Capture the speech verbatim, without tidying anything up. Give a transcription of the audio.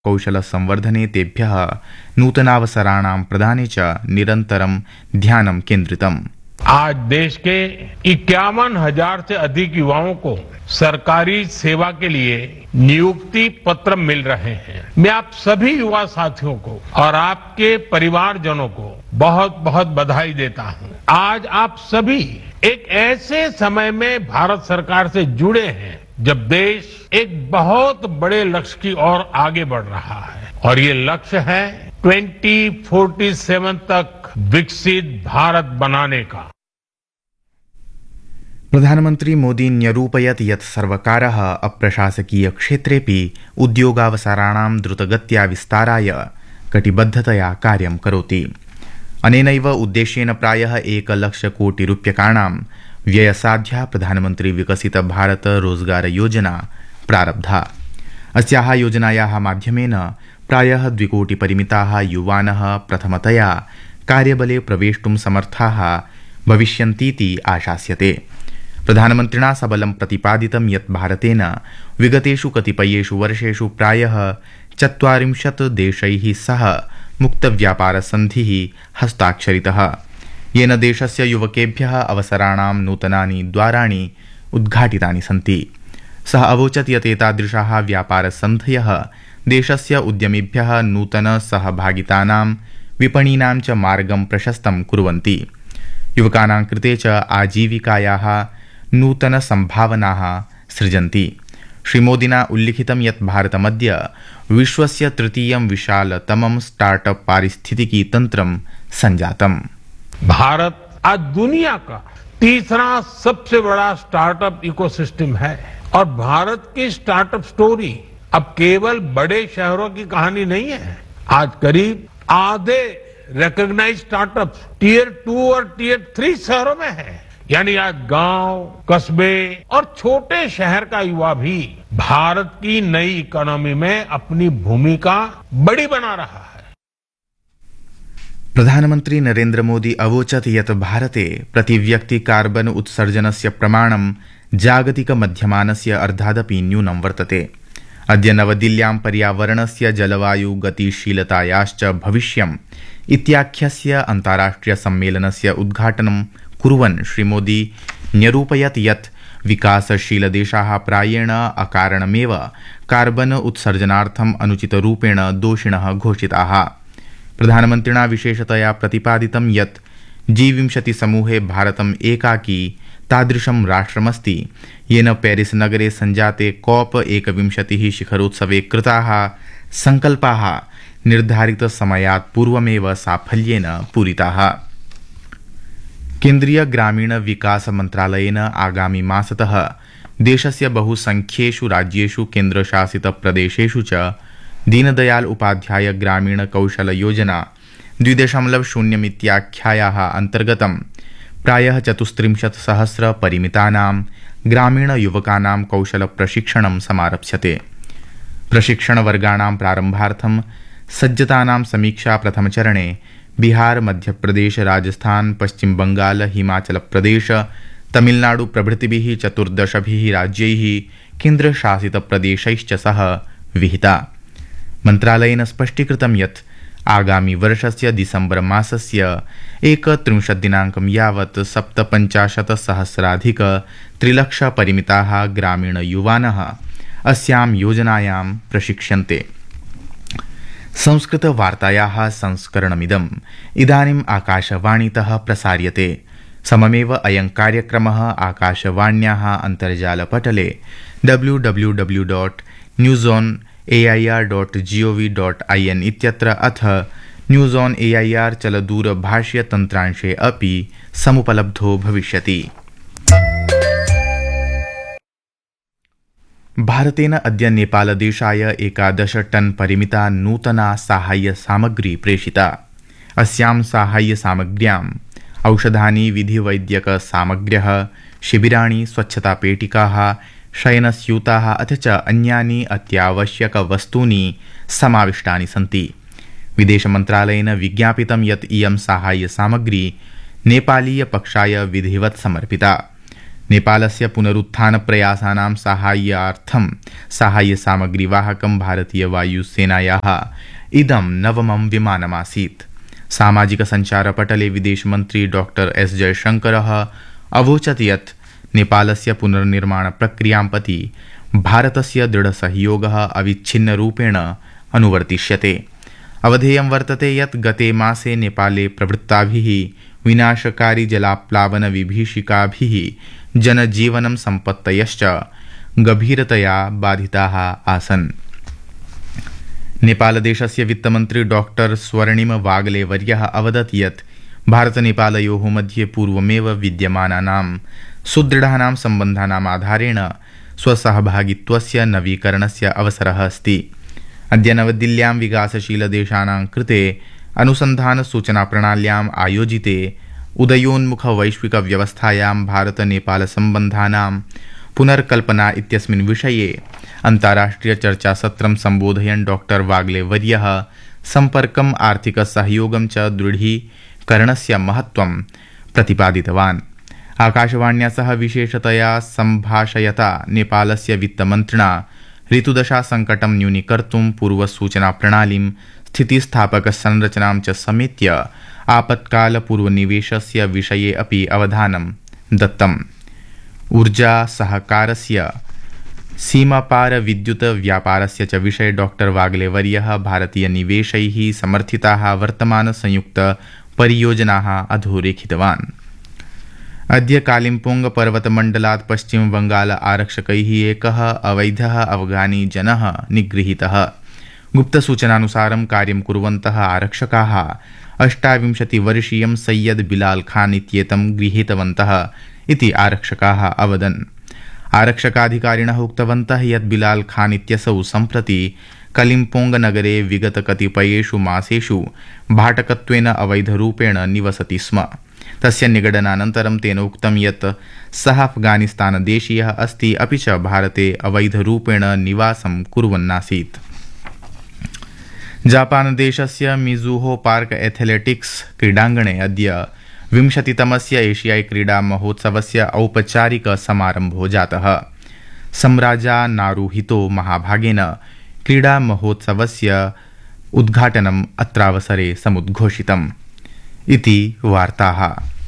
कौशलसंवर्धने तेभ्यः नूतनावसराणां प्रदाने च निरन्तरं ध्यानं केन्द्रितम्। आज देश के इक्यावन हजार से अधिक युवाओं को सरकारी सेवा के लिए नियुक्ति पत्र मिल रहे हैं। मैं आप सभी युवा साथियों को और आपके परिवारजनों को बहुत बहुत बधाई देता हूं। आज आप सभी एक ऐसे समय में भारत सरकार से जुड़े हैं जब देश एक बहुत बड़े लक्ष्य की ओर आगे बढ़ रहा है और ये लक्ष्य है ट्वेंटी फोर्टी सेवन तक विकसित भारत बनाने का। प्रधानमंत्री मोदी न्यरूपयत् यत् सर्वकारः अप्रशासकीय क्षेत्रेपि उद्योगावसराणां द्रुतगत्या विस्ताराय कटिबद्धतया कार्यं करोति। अनेनैव उद्देश्येन प्रायः एकलक्षकोटिरूप्यकाणां व्ययसाध्या प्रधानमंत्री विकसित भारत रोजगार योजना प्रारब्धा। अस्याः योजनायाः माध्यमेन प्रायः द्विकोटिपरिमिताः युवानः प्रथमतया कार्यबले प्रवेष्टुं समर्थाः भविष्यन्तीति आशास्यते। प्रधानमन्त्रिणा सबलं प्रतिपादितं यत् भारतेन विगतेषु कतिपयेषु वर्षेषु प्रायः चत्वारिंशत् देशैः सह मुक्तव्यापारसन्धिः हस्ताक्षरितः, येन देशस्य युवकेभ्यः अवसराणां नूतनानि द्वाराणि उद्घाटितानि सन्ति। सः अवोचत् यत् एतादृशाः व्यापारसन्धयः देशस्य उद्यमिभ्यः नूतनसहभागितानां विपणीनां च मार्गं प्रशस्तं कुर्वन्ति। युवकानां कृते च आजीविकायाः नूतनसम्भावनाः सृजन्ति। श्रीमोदिना उल्लिखितं यत् भारतमद्य विश्वस्य तृतीयं विशालतमं स्टार्टअप पारिस्थितिकी तंत्रं संजातम्। भारत आज दुनिया का तीसरा सबसे बड़ा स्टार्टअप इकोसिस्टम है और भारत की स्टार्टअप स्टोरी अब केवल बड़े शहरों की कहानी नहीं है। आज करीब आधे रिकॉग्नाइज्ड स्टार्टअप टीयर टू और टीयर थ्री शहरों में है। यानी आज गांव, कस्बे और छोटे शहर का युवा भी भारत की नई इकोनॉमी में अपनी भूमिका बड़ी बना रहा है। प्रधानमंत्री नरेंद्र मोदी अवोचत् यत् भारते प्रतिव्यक्ति कार्बन उत्सर्जनस्य प्रमाणं जागतिक मध्यमानस्य अर्धादपि न्यूनं वर्तते। अद्य नवदिल्ल्यां पर्यावरणस्य जलवायु गतिशीलतायाश्च भविष्यम् इत्याख्यस्य अन्ताराष्ट्रिय सम्मेलनस्य उद्घाटनं कुर्वन् श्रीमोदी न्यरूपयत् यत् विकासशीलदेशाः प्रायेण अकारणमेव कार्बन उत्सर्जनार्थम् अनुचितरूपेण दोषिणः घोषिताः। प्रधानमन्त्रिणा विशेषतया प्रतिपादितं यत् जी विंशति समूहे भारतम् एकाकी तादृशं राष्ट्रमस्ति येन पेरिस नगरे संजाते कॉप एकविंशतिः शिखरोत्सवे कृताः संकल्पाः निर्धारित समयात् पूर्वमेव साफल्येन पूरिताः। केन्द्रीय ग्रामीण विकास मन्त्रालयेन आगामि मासतः देशस्य बहुसंख्येषु राज्येषु केन्द्रशासित प्रदेशेषु च दीनदयाल उपाध्याय ग्रामीण कौशल योजना द्वि दशमलव शून्यमित्याख्यायाः अन्तर्गतं प्रायः चतुस्त्रिंशत् सहस्र परिमितानां ग्रामीण युवकानां कौशल प्रशिक्षणं समारप्स्यते। प्रशिक्षणवर्गाणां प्रारम्भार्थं सज्जतानां समीक्षा प्रथमचरणे बिहार, मध्यप्रदेश, राजस्थान, पश्चिम बंगाल, हिमाचल प्रदेश, तमिलनाडु प्रभृतिभिः चतुर्दशभिः राज्यैः केन्द्रशासित प्रदेशैश्च सह विहिता। मन्त्रालयेन स्पष्टीकृतं यत् आगामि वर्षस्य दिसम्बर मासस्य एकत्रिंशत् दिनाङ्कं यावत् सप्तपञ्चाशत् सहस्राधिक त्रिलक्ष परिमिताः ग्रामीण युवानः अस्यां योजनायां प्रशिक्ष्यन्ते। संस्कृत वार्तायाः संस्करणमिदम् इदानीम् आकाशवाणीतः प्रसार्यते। सममेव अयं कार्यक्रमः आकाशवाण्याः अन्तर्जालपटले W W W dot news on A I R dot G O V dot I N इत्यत्र अथ news on A I R चलदूरभाष्य तन्त्रांशे अपि समुपलब्धो भविष्यति। भारतेन अद्य नेपालदेशाय एकादश टन परिमिता नूतना साहाय्य सामग्री प्रेषिता। अस्यां साहाय्य सामग्र्याम् औषधानि, विधिवैद्यक सामग्र्यः, शिबिराणि, स्वच्छतापेटिकाः, शयनस्यूताः अथ च अन्यानि अत्यावश्यक वस्तूनि समाविष्टानि सन्ति। विदेशमन्त्रालयेन विज्ञापितं यत् इयं साहाय्य सामग्री नेपालीय पक्षाय विधिवत् समर्पिता। नेपालस्य पुनरुत्थानप्रयासानां साहाय्यार्थं साहाय्यसामग्रीवाहकं भारतीयवायुसेनायाः इदं नवमं विमानमासीत्। सामाजिकसञ्चारपटले विदेशमन्त्री डॉक्टर एस जयशंकरः अवोचत् यत् नेपालस्य पुनर्निर्माणप्रक्रियां प्रति भारतस्य दृढसहयोगः अविच्छिन्नरूपेण अनुवर्तिष्यते। अवधेयं वर्तते यत् गते मासे नेपाले प्रवृत्ताभिः विनाशकारी जलाप्लावनविभीषिकाभिः जनजीवनं सम्पत्तयश्च गभीरतया बाधिताः आसन्। नेपालदेशस्य वित्तमन्त्री डॉक्टर स्वर्णिम वागले वर्यः अवदत् यत् भारतनेपालयोः मध्ये पूर्वमेव विद्यमानानां सुदृढानां सम्बन्धानाम् आधारेण स्वसहभागित्वस्य नवीकरणस्य अवसरः अस्ति। अद्य नवदिल्ल्यां विकासशीलदेशानां कृते अनुसन्धानसूचनाप्रणाल्याम् आयोजिते उदयोन्मुखवैश्विकव्यवस्थायां भारतनेपालसम्बन्धानां पुनर्कल्पना इत्यस्मिन् विषये अन्ताराष्ट्रियचर्चासत्रं सम्बोधयन् डॉक्टर वागले वर्यः सम्पर्कम् आर्थिकसहयोगं च दृढीकरणस्य महत्त्वं प्रतिपादितवान्। आकाशवाण्या सह विशेषतया सम्भाषयता नेपालस्य वित्तमन्त्रिणा ऋतुदशासङ्कटं न्यूनीकर्तुं पूर्वसूचनाप्रणालीं स्थितिस्थापकसंरचनां च समेत्य आपत्कालपूर्वनिवेशस्य विषये अपि अवधानं दत्तम्। ऊर्जा सहकारस्य सीमापार विद्युत व्यापारस्य च विषये डॉक्टर वागले वर्यः भारतीयनिवेशैः समर्थिताः वर्तमानसंयुक्त परियोजनाः अधोरेखितवान्। अद्य कालिम्पोंग पर्वतमण्डलात् पश्चिमबंगाल आरक्षकैः एकः अवैधः अफगानी जनः निगृहीतः। गुप्तसूचनानुसारं कार्यं कुर्वन्तः आरक्षकाः अष्टाविंशतिवर्षीयं सैयद बिलाल खान इत्येतं गृहीतवन्तः इति आरक्षकाः अवदन्। आरक्षकाधिकारिणः उक्तवन्तः यत् बिलाल खान इत्यसौ सम्प्रति कलिम्पोंग नगरे विगतकतिपयेषु मासेषु भाटकत्वेन अवैधरूपेण निवसति स्म। तस्य निगडनानन्तरं तेन उक्तं यत् सः अफगानिस्तानदेशीयः अस्ति, अपि च भारते अवैधरूपेण निवासं कुर्वन्नासीत्। जापानदेशस्य मिजुहो पार्क एथलेटिक्स क्रीडाङ्गणे अद्य विंशतितमस्य एशियाई क्रीडा महोत्सवस्य औपचारिक समारम्भो जातः। सम्राजा नारुहितो महाभागेन क्रीडा महोत्सवस्य उद्घाटनम् अत्रावसरे समुद्घोषितम् इति वार्ताः।